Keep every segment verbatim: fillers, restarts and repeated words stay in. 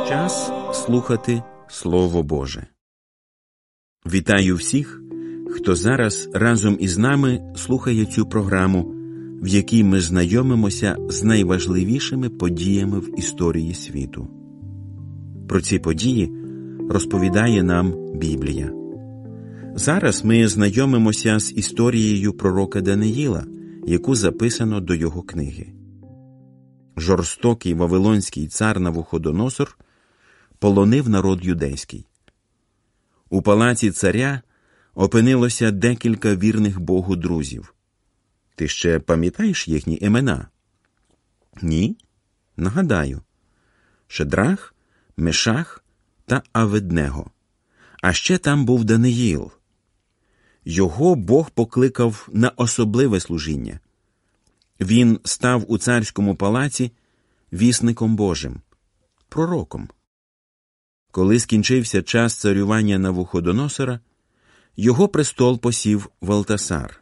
Час слухати Слово Боже. Вітаю всіх, хто зараз разом із нами слухає цю програму, в якій ми знайомимося з найважливішими подіями в історії світу. Про ці події розповідає нам Біблія. Зараз ми знайомимося з історією пророка Даниїла, яку записано до його книги. Жорстокий вавилонський цар Навуходоносор полонив народ юдейський. У палаці царя опинилося декілька вірних Богу друзів. Ти ще пам'ятаєш їхні імена? Ні? Нагадаю. Шедрах, Мешах та Аведнего. А ще там був Даниїл. Його Бог покликав на особливе служіння. Він став у царському палаці вісником Божим, пророком. Коли скінчився час царювання Навуходоносора, його престол посів Валтасар.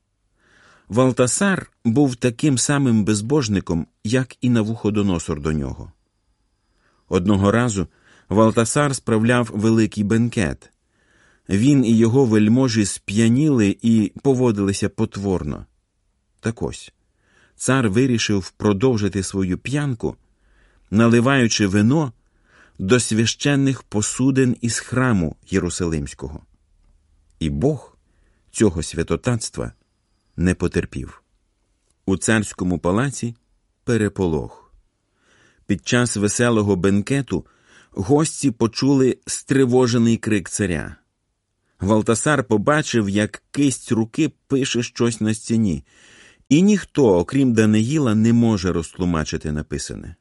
Валтасар був таким самим безбожником, як і Навуходоносор до нього. Одного разу Валтасар справляв великий бенкет. Він і його вельможі сп'яніли і поводилися потворно. Так ось, цар вирішив продовжити свою п'янку, наливаючи вино до священних посудин із храму Єрусалимського. І Бог цього святотатства не потерпів. У царському палаці переполох. Під час веселого бенкету гості почули стривожений крик царя. Валтасар побачив, як кисть руки пише щось на стіні, і ніхто, окрім Даниїла, не може розтлумачити написане.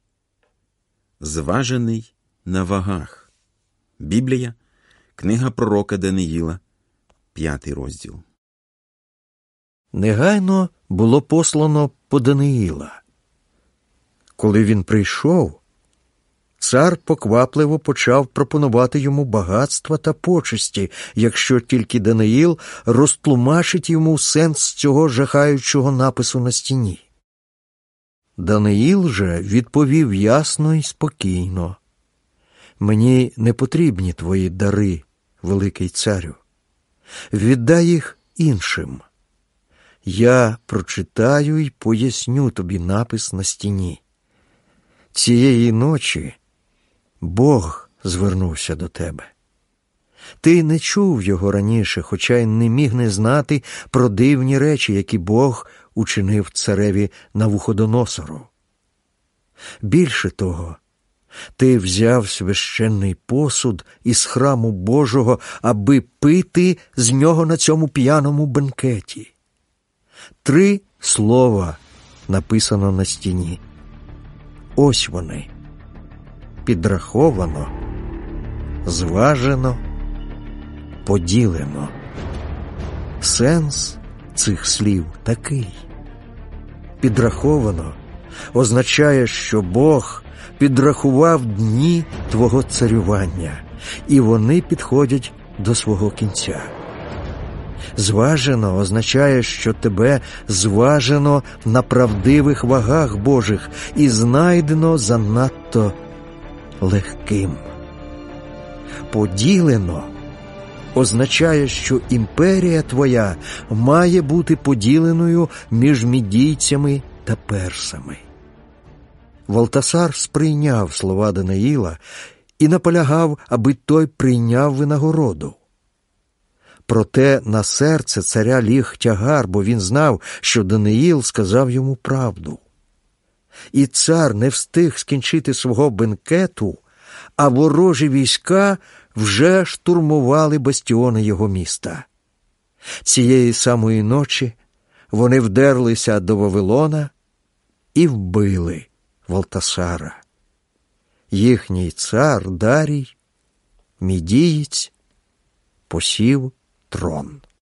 Зважений на вагах. Біблія, книга пророка Даниїла, п'ятий розділ. Негайно було послано по Даниїла. Коли він прийшов, цар поквапливо почав пропонувати йому багатства та почесті, якщо тільки Даниїл розтлумачить йому сенс цього жахаючого напису на стіні. Даниїл же відповів ясно і спокійно: «Мені не потрібні твої дари, великий царю. Віддай їх іншим. Я прочитаю і поясню тобі напис на стіні. Цієї ночі Бог звернувся до тебе. Ти не чув його раніше, хоча й не міг не знати про дивні речі, які Бог учинив цареві Навуходоносору. Більше того, ти взяв священний посуд із храму Божого, аби пити з нього на цьому п'яному бенкеті. Три слова написано на стіні. Ось вони. Підраховано, зважено, поділено. Сенс цих слів такий. Підраховано означає, що Бог підрахував дні твого царювання, і вони підходять до свого кінця. Зважено означає, що тебе зважено на правдивих вагах Божих і знайдено занадто легким. Поділено означає, що імперія твоя має бути поділеною між мідійцями та персами. Валтасар сприйняв слова Даниїла і наполягав, аби той прийняв винагороду. Проте на серце царя ліг тягар, бо він знав, що Даниїл сказав йому правду. І цар не встиг скінчити свого бенкету, а ворожі війська вже штурмували бастіони його міста. Цієї самої ночі вони вдерлися до Вавилона і вбили Валтасара. Їхній цар Дарій, мідієць, посів трон.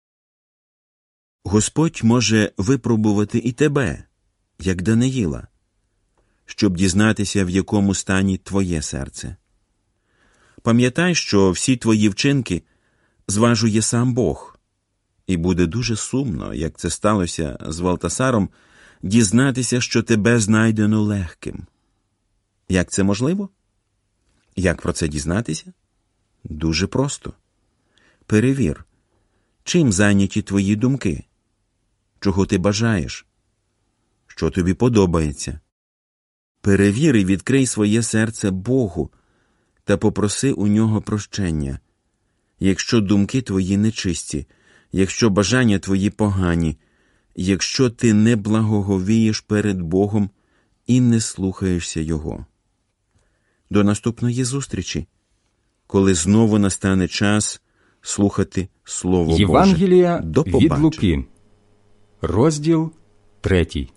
Господь може випробувати і тебе, як Даниїла, щоб дізнатися, в якому стані твоє серце. Пам'ятай, що всі твої вчинки зважує сам Бог, і буде дуже сумно, як це сталося з Валтасаром, дізнатися, що тебе знайдено легким. Як це можливо? Як про це дізнатися? Дуже просто. Перевір, чим зайняті твої думки, чого ти бажаєш, що тобі подобається. Перевір і відкрий своє серце Богу та попроси у нього прощення. Якщо думки твої нечисті, якщо бажання твої погані, якщо ти не благоговієш перед Богом і не слухаєшся Його. До наступної зустрічі, коли знову настане час слухати Слово Боже. Євангелія До від побачення. Луки, розділ третій.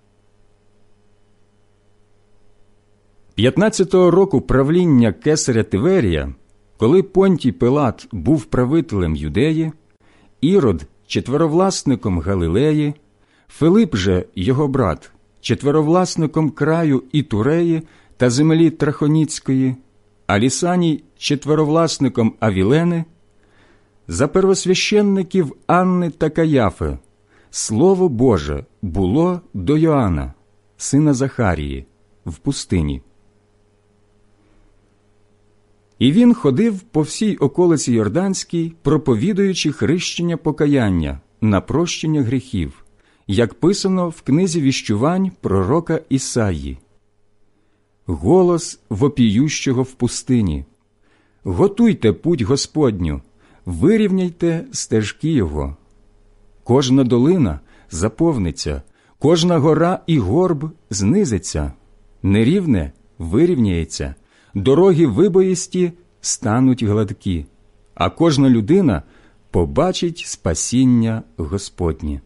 П'ятнадцятого року правління кесаря Тиверія, коли Понтій Пилат був правителем Юдеї, Ірод – четверовласником Галилеї, Филип же, його брат, четверовласником краю Ітуреї та землі Трахоніцької, а Лісаній – четверовласником Авілени, за первосвященників Анни та Каяфи Слово Боже було до Йоанна, сина Захарії, в пустині. І він ходив по всій околиці Йорданській, проповідуючи хрещення покаяння на прощення гріхів, як писано в книзі віщувань пророка Ісаї. Голос вопіющого в пустині: «Готуйте путь Господню, вирівняйте стежки Його. Кожна долина заповниться, кожна гора і горб знизиться, нерівне вирівняється, дороги вибоїсті стануть гладкі, а кожна людина побачить спасіння Господнє».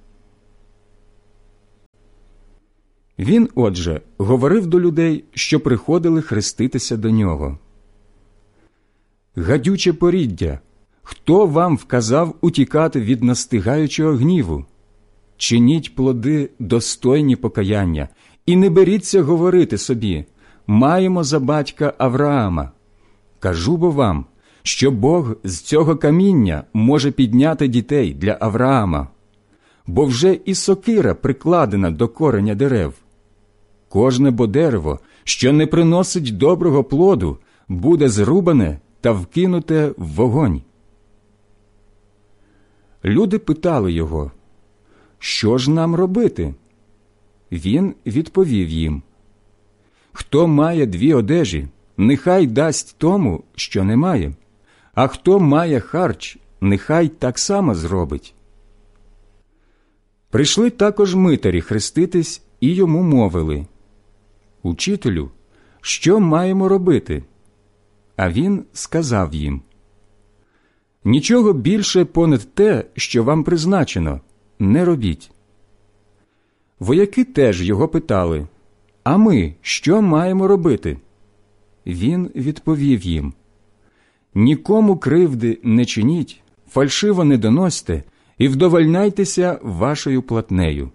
Він, отже, говорив до людей, що приходили хреститися до нього. «Гадюче поріддя, хто вам вказав утікати від настигаючого гніву? Чиніть плоди, достойні покаяння, і не беріться говорити собі: маємо за батька Авраама. Кажу бо вам, що Бог з цього каміння може підняти дітей для Авраама. Бо вже і сокира прикладена до кореня дерев. Кожне бо дерево, що не приносить доброго плоду, буде зрубане та вкинуте в вогонь». Люди питали його: «Що ж нам робити?» Він відповів їм: «Хто має дві одежі, нехай дасть тому, що не має, а хто має харч, нехай так само зробить». Прийшли також митарі хреститись і йому мовили: «Учителю, що маємо робити?» А він сказав їм: «Нічого більше понад те, що вам призначено, не робіть». Вояки теж його питали: «А ми що маємо робити?» Він відповів їм: «Нікому кривди не чиніть, фальшиво не доносьте і вдовольняйтеся вашою платнею».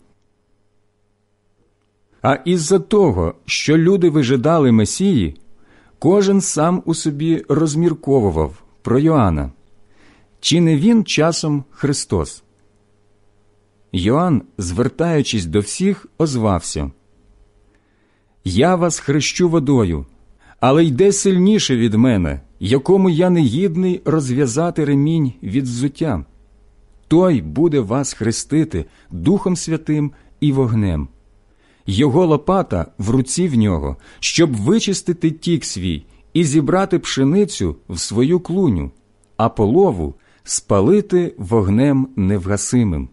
А із-за того, що люди вижидали Месії, кожен сам у собі розмірковував про Йоанна, чи не він часом Христос. Йоанн, звертаючись до всіх, озвався: «Я вас хрещу водою, але йде сильніше від мене, якому я не гідний розв'язати ремінь від взуття. Той буде вас хрестити Духом Святим і вогнем. Його лопата в руці в нього, щоб вичистити тік свій і зібрати пшеницю в свою клуню, а полову спалити вогнем невгасимим».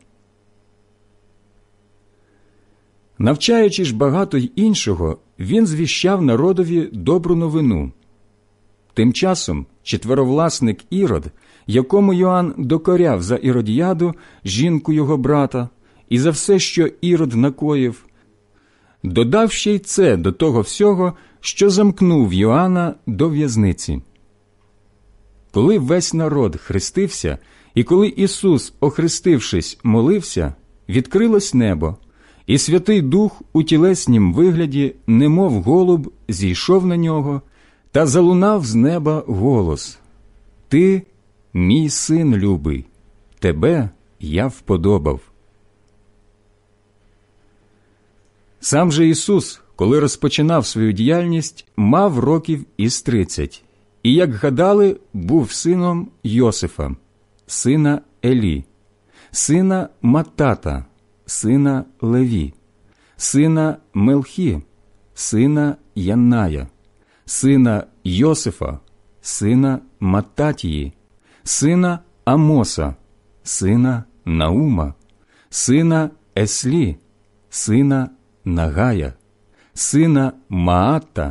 Навчаючи ж багато й іншого, він звіщав народові добру новину. Тим часом четверовласник Ірод, якому Йоанн докоряв за Іродіаду, жінку його брата, і за все, що Ірод накоїв, додав ще й це до того всього, що замкнув Йоанна до в'язниці. Коли весь народ хрестився, і коли Ісус, охрестившись, молився, відкрилось небо, і Святий Дух у тілеснім вигляді, немов голуб, зійшов на нього, та залунав з неба голос: «Ти – мій син любий, тебе я вподобав». Сам же Ісус, коли розпочинав свою діяльність, мав років із тридцять, і, як гадали, був сином Йосифа, сина Елі, сина Маттата, сина Леві, сина Мелхі, сина Янная, сина Йосифа, сина Маттатії, сина Амоса, сина Наума, сина Еслі, сина Нагая, сина Маатта,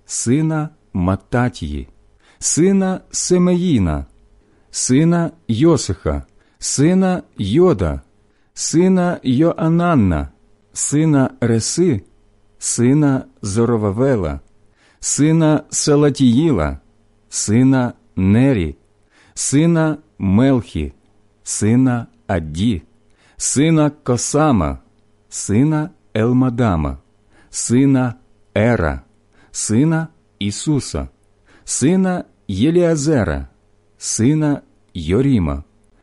сина Маттатії, сина Семеїна, сина Йосиха, сина Йода, сина Йоананна, сина Реси, сина Зоровавела, сина Салатіїла, сина Нері, сина Мелхі, сина Адді, сина Косама, сина Елмадама, сина Ера, сина Ісуса, сина Єліазера, сина Йоріма,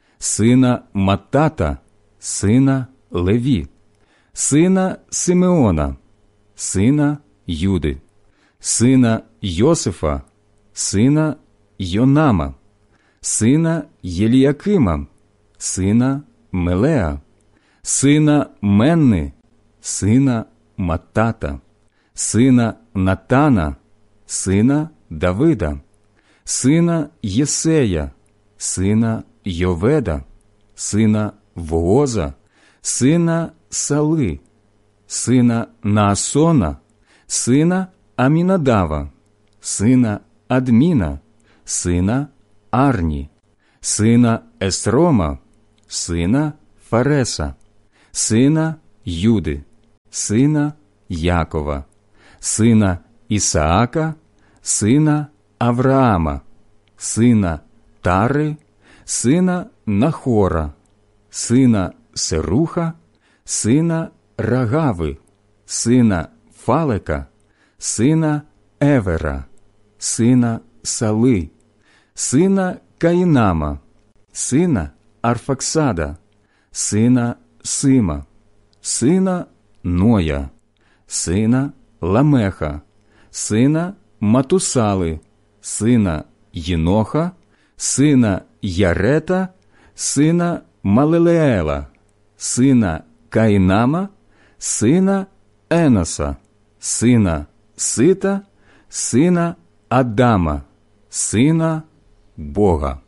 сина Маттата, сина Леві, сина Симеона, сина Юди, сина Йосифа, сина Йонама, сина Єліякима, сина Мелеа, сина Менни, сина Маттата, сина Натана, сина Давида, сина Єсея, сина Йоведа, сина Вооза, сина Сали, сина Наасона, сина Амінадава, сина Адміна, сина Арні, сина Есрома, сина Фареса, сина Юди, сина Якова, сина Ісаака, сина Авраама, сина Тари, сина Нахора, сина Серуха, сина Рагави, сина Фалека, сина Евера, сина Сали, сина Каїнама, сина Арфаксада, сина Сима, сина Ноя, сина Ламеха, сина Матусали, сина Єноха, сина Ярета, сина Малелеела, сина Каїнама, сина Еноса, сина Сита, сина Адама, сина Бога.